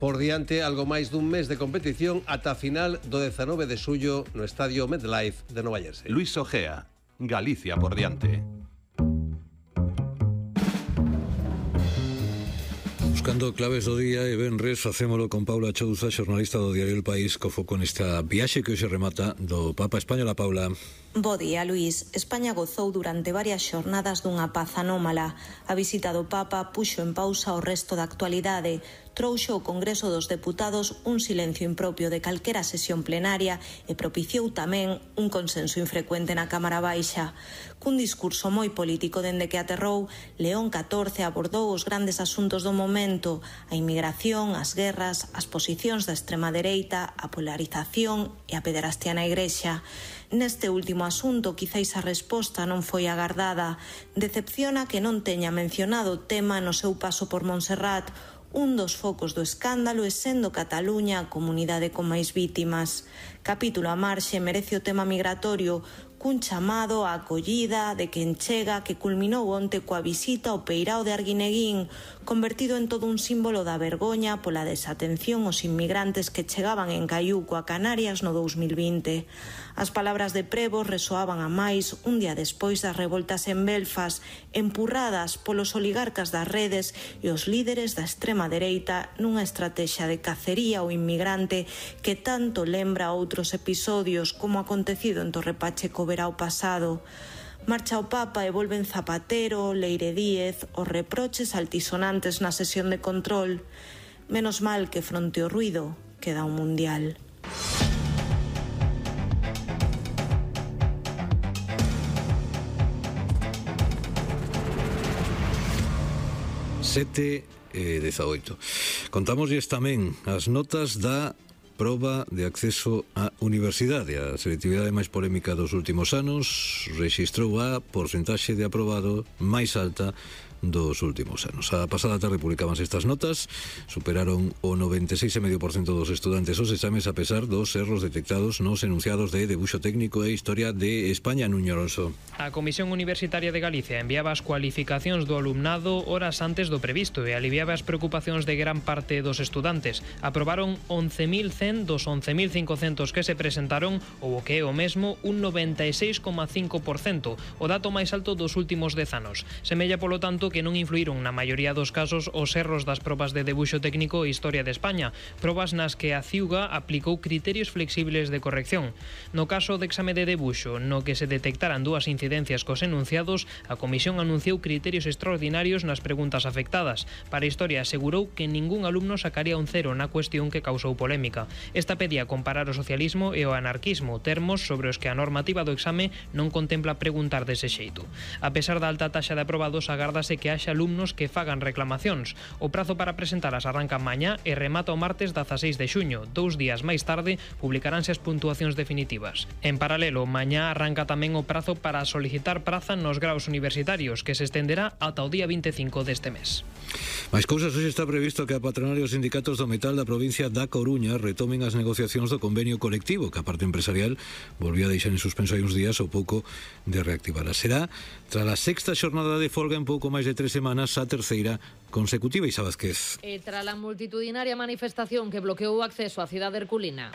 Por diante, algo máis dun mes de competición ata a final do 19 de xullo no estadio MetLife de Nova Jersey. Luis Ojea, Galicia por diante. Buscando claves do día e venres facémolo con Paula Chouza, xornalista do diario El País, co foco nesta viaxe que hoxe remata do Papa Española. Paula. Bo día, Luís. España gozou durante varias xornadas dunha paz anómala. A visita do Papa puxo en pausa o resto da actualidade. Trouxo o Congreso dos Deputados un silencio impropio de calquera sesión plenaria e propiciou tamén un consenso infrecuente na Cámara Baixa. Cun discurso moi político dende que aterrou, León XIV abordou os grandes asuntos do momento: a inmigración, as guerras, as posicións da extrema dereita, a polarización e a pederastia na Igrexa. Neste último asunto, quizáis a resposta non foi agardada. Decepciona que non teña mencionado o tema no seu paso por Montserrat, un dos focos do escándalo e sendo Cataluña a comunidade con máis vítimas. Capítulo a marxe merece o tema migratorio, cun chamado á acollida de quen chega que culminou onte coa visita ao peirao de Arguineguín, convertido en todo un símbolo da vergoña pola desatención aos inmigrantes que chegaban en Caiuco a Canarias no 2020. As palabras de Prevo resoaban a máis un día despois das revoltas en Belfast, empurradas polos oligarcas das redes e os líderes da extrema dereita nunha estrategia de cacería ao inmigrante que tanto lembra outros episodios como acontecido en Torre Pacheco verao pasado. Marcha o Papa e volven Zapatero, Leire Díez, os reproches altisonantes na sesión de control. Menos mal que fronte ao ruido queda un mundial. Sete e 18. Contámoslles tamén as notas da proba de acceso á universidade. A selectividade máis polémica dos últimos anos rexistrou a porcentaxe de aprobado máis alta dos últimos anos. A pasada tarde publicabanse estas notas, superaron o 96,5% dos estudantes os exames a pesar dos erros detectados nos enunciados de Debuxo Técnico e Historia de España. Nuño Alonso. A Comisión Universitaria de Galicia enviaba as cualificacións do alumnado horas antes do previsto e aliviaba as preocupacións de gran parte dos estudantes. Aprobaron 11.100 dos 11.500 que se presentaron, ou o que é o mesmo, un 96,5%, o dato máis alto dos últimos 10 anos. Semella, polo tanto, que non influíron na maioría dos casos os erros das probas de Debuxo Técnico e Historia de España, probas nas que a CIUGA aplicou criterios flexibles de corrección. No caso de exame de debuxo, no que se detectaran dúas incidencias cos enunciados, a Comisión anunciou criterios extraordinarios nas preguntas afectadas. Para Historia asegurou que ningún alumno sacaría un 0 na cuestión que causou polémica. Esta pedía comparar o socialismo e o anarquismo, termos sobre os que a normativa do exame non contempla preguntar dese xeito. A pesar da alta taxa de aprobados, agárdase que haxa alumnos que fagan reclamacións. O prazo para presentalas arranca mañá e remata o martes 16 de xuño. 2 días máis tarde publicaránse as puntuacións definitivas. En paralelo, mañá arranca tamén o prazo para solicitar praza nos graos universitarios, que se estenderá ata o día 25 deste mes. Mais cousas, hoxe está previsto que a patronal e os sindicatos do metal da provincia da Coruña retomen as negociacións do convenio colectivo que a parte empresarial volvía a deixar en suspenso hai uns días ou pouco de reactivará. Será tras a sexta xornada de folga en pouco máis de 3 semanas, a terceira consecutiva. Isa Vázquez. E tras a multitudinaria manifestación que bloqueou o acceso á cidade herculina.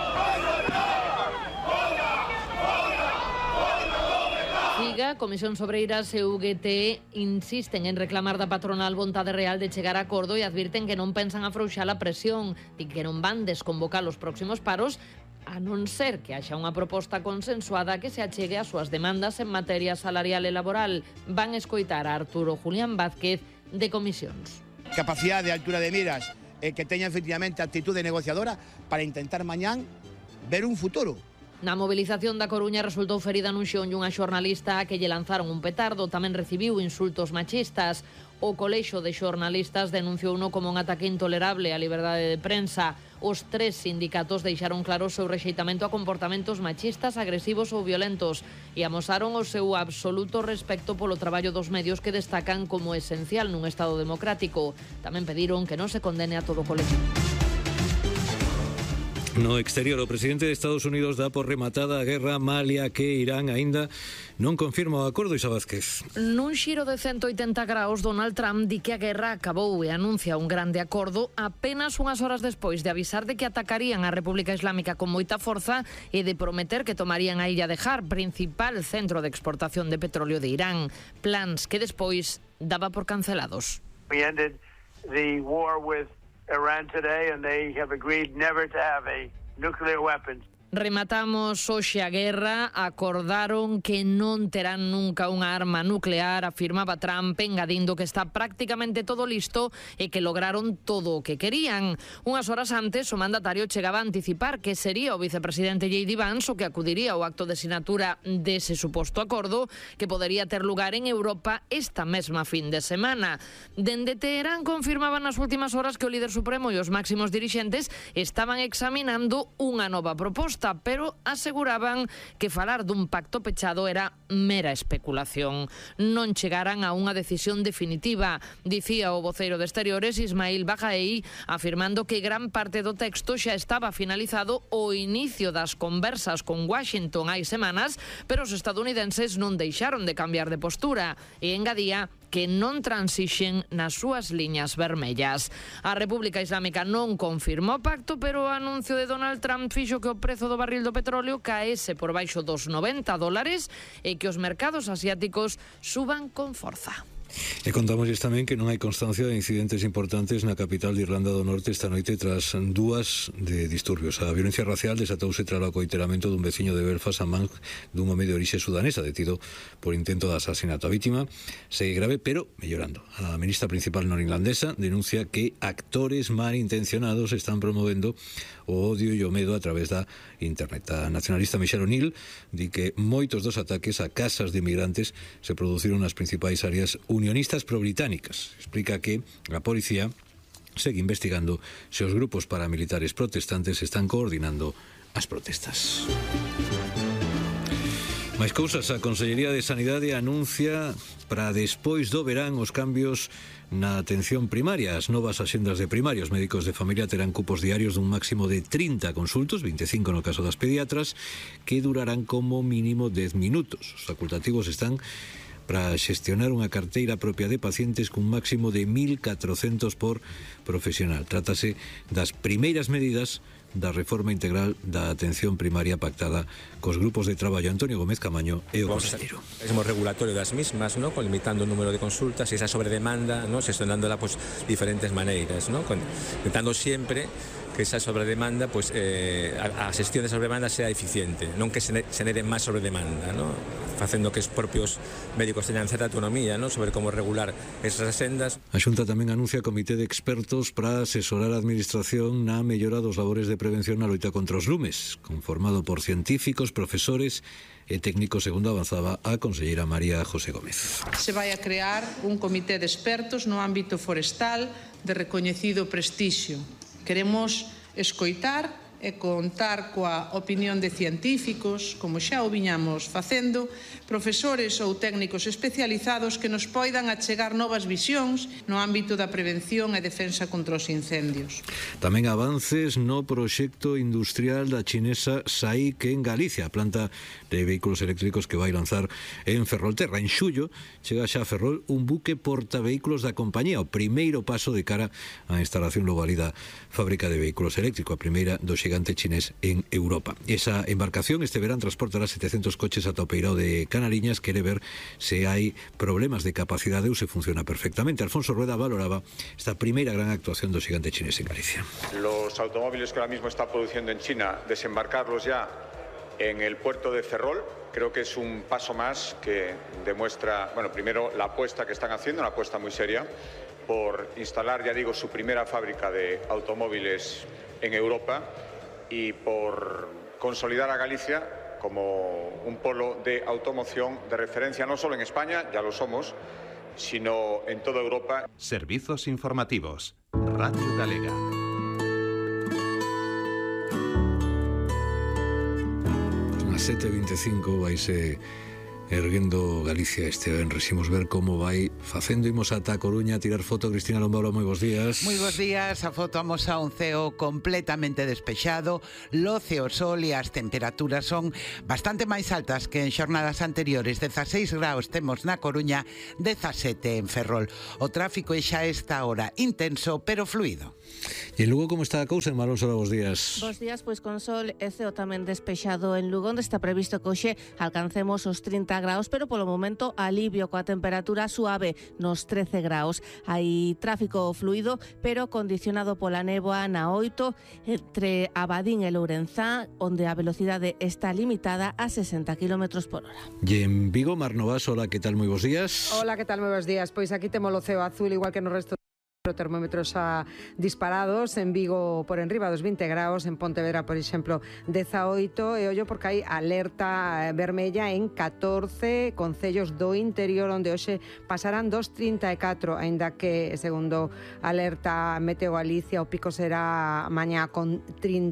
Figa, Comisións Obreiras e UGT insisten en reclamar da patronal vontade real de chegar a acordo e advirten que non pensan afrouxar a presión e que non van desconvocar os próximos paros a non ser que haxa unha proposta consensuada que se achegue ás súas demandas en materia salarial e laboral. Van escoitar a Arturo Julián Vázquez de Comisións. Capacidade de altura de miras que teña efectivamente actitude negociadora para intentar mañán ver un futuro. Na movilización da Coruña resultou ferida nun xeonllo unha xornalista a que lle lanzaron un petardo. Tamén recibiu insultos machistas. O Colexio de Xornalistas denunciouno como un ataque intolerable á liberdade de prensa. Os 3 sindicatos deixaron claro o seu rexeitamento a comportamentos machistas, agresivos ou violentos e amosaron o seu absoluto respecto polo traballo dos medios que destacan como esencial nun Estado democrático. Tamén pediron que non se condene a todo o colectivo. No exterior, o presidente de Estados Unidos dá por rematada a guerra malia que Irán aínda non confirma o acordo. Isa Vázquez. Nun xiro de 180 graus, Donald Trump di que a guerra acabou e anuncia un grande acordo apenas unhas horas despois de avisar de que atacarían a República Islámica con moita forza e de prometer que tomarían a illa de Har, principal centro de exportación de petróleo de Irán. Plans que despois daba por cancelados. We ended the war with Iran today, and they have agreed never to have a nuclear weapon. Rematamos hoxe a guerra, acordaron que non terán nunca unha arma nuclear, afirmaba Trump, engadindo que está prácticamente todo listo e que lograron todo o que querían. Unhas horas antes, o mandatario chegaba a anticipar que sería o vicepresidente J.D. Vance o que acudiría ao acto de sinatura dese suposto acordo que podería ter lugar en Europa esta mesma fin de semana. Dende Teherán confirmaban nas últimas horas que o líder supremo e os máximos dirixentes estaban examinando unha nova proposta, pero aseguraban que falar dun pacto pechado era mera especulación. Non chegaran a unha decisión definitiva, dicía o voceiro de Exteriores Ismail Baghai, afirmando que gran parte do texto xa estaba finalizado ao inicio das conversas con Washington hai semanas, pero os estadounidenses non deixaron de cambiar de postura e engadía que non transixen nas súas liñas vermellas. A República Islámica non confirmou o pacto, pero o anuncio de Donald Trump fixo que o prezo do barril do petróleo caese por baixo dos $90 e que os mercados asiáticos suban con forza. E contámosles tamén que non hai constancia de incidentes importantes na capital de Irlanda do Norte esta noite tras dúas de disturbios. A violencia racial desatouse tras o coiteramento dun veciño de Belfast a man dun home de orixe sudanesa detido por intento de asasinato. A vítima segue grave, pero mellorando. A ministra principal norirlandesa denuncia que actores malintencionados están promovendo o odio e o medo a través da internet. A nacionalista Michelle O'Neill di que moitos dos ataques a casas de inmigrantes se produciron nas principais áreas unionistas pro-británicas. Explica que a policía segue investigando se os grupos paramilitares protestantes están coordinando as protestas. Máis cousas, a Consellería de Sanidade anuncia para despois do verán os cambios na atención primaria. As novas axendas de primaria, os médicos de familia terán cupos diarios dun máximo de 30 consultos, 25 no caso das pediatras, que durarán como mínimo 10 minutos. Os facultativos están para xestionar unha carteira propia de pacientes cun máximo de 1.400 por profesional. Trátase das primeiras medidas da reforma integral da atención primaria pactada cos grupos de traballo Antonio Gómez Camaño e o conselleiro. Es regulatorio das mismas, ¿no? Con limitando o número de consultas e esa sobredemanda, ¿no? Gestionándola pues diferentes maneiras, ¿no? Intentando sempre que esa sobredemanda, pues a xestión de sobredemanda sea eficiente, non que se nere máis sobredemanda, ¿no? Facendo que os propios médicos teñan certa autonomía, ¿no? Sobre como regular esas sendas. A Xunta tamén anuncia comité de expertos para asesorar a administración na mellora dos labores de prevención na loita contra os lumes, conformado por científicos, profesores e técnicos, segundo avanzaba a conselleira María José Gómez. Se vai a crear un comité de expertos no ámbito forestal de recoñecido prestixio. Queremos escoitar e contar coa opinión de científicos, como xa o viñamos facendo, profesores ou técnicos especializados que nos poidan achegar novas visións no ámbito da prevención e defensa contra os incendios. Tamén avances no proxecto industrial da chinesa SAIC en Galicia, a planta de vehículos eléctricos que vai lanzar en Ferrolterra. En xullo chega xa a Ferrol un buque portavehículos da compañía, o primeiro paso de cara á instalación global da fábrica de vehículos eléctricos, a primeira do xigante chinés en Europa. Esa embarcación este verán transportará 700 coches ata o peirao de Canariñas. Quere ver se hai problemas de capacidade ou se funciona perfectamente. Alfonso Rueda valoraba esta primeira gran actuación do xigante chinés en Galicia. Los automóviles que ahora mismo está produciendo en China, desembarcarlos ya en el puerto de Ferrol, creo que es un paso más que demuestra, bueno, primero la apuesta que están haciendo, una apuesta muy seria por instalar, ya digo, su primera fábrica de automóviles en Europa y por consolidar a Galicia como un polo de automoción de referencia no solo en España, ya lo somos, sino en toda Europa. Servizos informativos. Radio Galega. A 7:25 vaise erguendo Galicia este venres. Imos ver como vai facendo. Imos ata a Coruña a tirar foto. Cristina Lombaulo, moi bons días. Moi bons días. A foto amos a un ceo completamente despexado, loce o sol e as temperaturas son bastante máis altas que en xornadas anteriores. 16 graus temos na Coruña, 17 en Ferrol. O tráfico é xa esta hora intenso, pero fluido. E en Lugo como está a cousa? En Malón, bons días. Bos días, pois con sol e ceo tamén despexado en Lugo, onde está previsto que hoxe alcancemos os 30 graus, pero polo momento alivio coa temperatura suave nos 13 graus. Hai tráfico fluido, pero condicionado pola néboa na 8 entre Abadín e Lourenzá, onde a velocidade está limitada a 60 km por hora. E en Vigo, Mar Novas, hola, que tal? Moi bons días. Hola, que tal? Moi bons días. Pois aquí temos o ceo azul, igual que no resto termómetros disparados. En Vigo por enriba dos 20 graus, en Pontevedra, por exemplo, 18, e ollo porque hai alerta vermella en 14 concellos do interior, onde hoxe pasarán dos 34, aínda que, segundo alerta Meteo Galicia, o pico será mañá con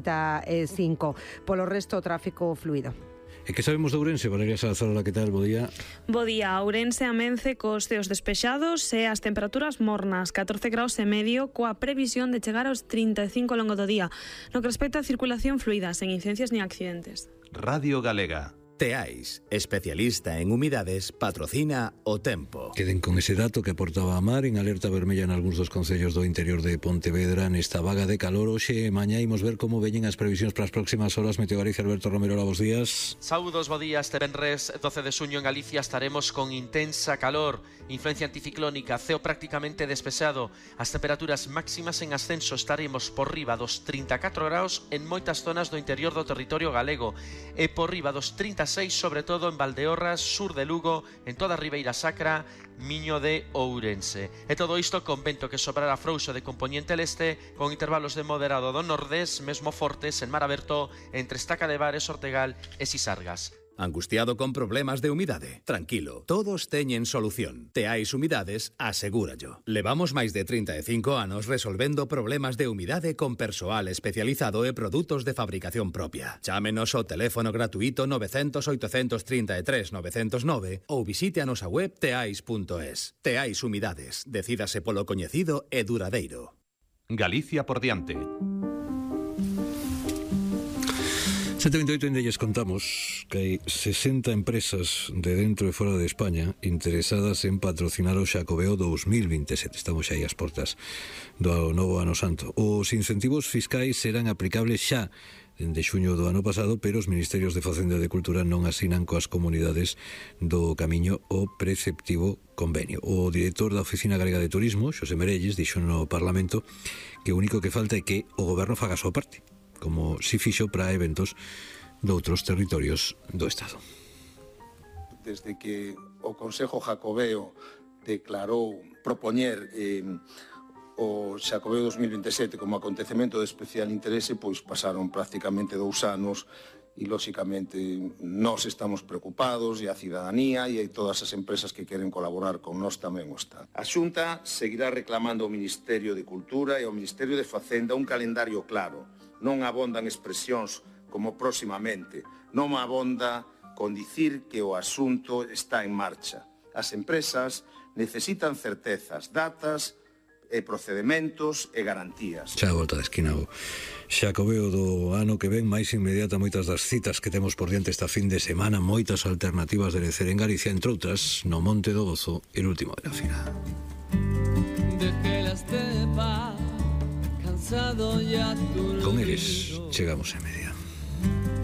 35. Polo resto, o tráfico fluido. E que sabemos de Ourense? Valeria Salazar, que tal? Bo día. Bo día. Ourense amence cos ceos despexados e as temperaturas mornas, 14 graus e medio, coa previsión de chegar aos 35 ao longo do día. No que respecta a circulación fluida, sen incidencias ni accidentes. Radio Galega. Teais, especialista en humidades, patrocina o tempo. Queden con ese dato que aportaba a Mar en alerta vermella en algúns dos concellos do interior de Pontevedra nesta vaga de calor. Hoxe e mañá imos ver como veñen as previsións para as próximas horas. Meteo Galicia, Alberto Romero, bos días. Saúdos, bo día. Este venres 12 de xuño en Galicia estaremos con intensa calor, influencia anticiclónica, ceo prácticamente despexado. As temperaturas máximas en ascenso, estaremos por riba dos 34 graus en moitas zonas do interior do territorio galego e por riba dos 36, sobre todo en Valdeorras, sur de Lugo, en toda a Ribeira Sacra, Miño de Ourense. E todo isto con vento que soprará frouxo de compoñente leste, con intervalos de moderado do nordés, mesmo fortes en mar aberto entre Estaca de Bares, Ortegal e Sisargas. Angustiado con problemas de humidade? Tranquilo, todos teñen solución. Teais Humidades asegúrallo. Levamos máis de 35 anos resolvendo problemas de humidade con persoal especializado e produtos de fabricación propia. Chámenos ao teléfono gratuito 900 833 909 ou visite a nosa web teais.es. Teais Humidades. Decídase polo coñecido e duradeiro. Galicia por diante. 728 en ellas contamos que hai 60 empresas de dentro e fora de España interesadas en patrocinar o Xacobeo 2027. Estamos xa aí ás portas do novo ano santo. Os incentivos fiscais serán aplicables xa dende xuño do ano pasado, pero os Ministerios de Facenda e de Cultura non asinan coas comunidades do Camiño o preceptivo convenio. O director da Oficina Galega de Turismo, Xosé Merelles, dixo no Parlamento que o único que falta é que o goberno faga a súa parte, como si fixo para eventos de outros territorios do Estado. Desde que o Consejo Jacobeo declarou propoñer o Xacobeo 2027 como acontecemento de especial interese, pois pasaron prácticamente 2 anos e, lóxicamente, nós estamos preocupados e a cidadanía e todas as empresas que queren colaborar con nós tamén o están. A Xunta seguirá reclamando ao Ministerio de Cultura e ao Ministerio de Facenda un calendario claro. Non abondan expresións como próximamente, non abonda con dicir que o asunto está en marcha. As empresas necesitan certezas, datas e procedementos e garantías. Xa a volta da esquina o Xacobeo do ano que ven, máis inmediata moitas das citas que temos por diante esta fin de semana, moitas alternativas de lecer en Galicia, entre outras no Monte do Gozo, el último de la fila. Con eles chegamos a media.